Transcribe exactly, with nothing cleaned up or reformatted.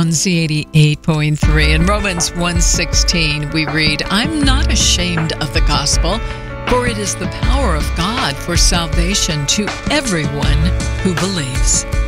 on Z eighty-eight point three. In Romans one sixteen, we read, I'm not ashamed of the gospel, for it is the power of God for salvation to everyone who believes.